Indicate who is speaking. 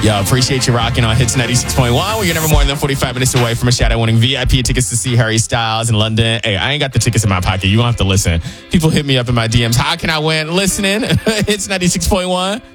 Speaker 1: Yo, appreciate you rocking on Hits 96.1. We're never more than 45 minutes away from a shout out winning VIP tickets to see Harry Styles in London. Hey, I ain't got the tickets in my pocket. You gonna have to listen. People hit me up in my DMs. How can I win? Listening. Hits 96.1.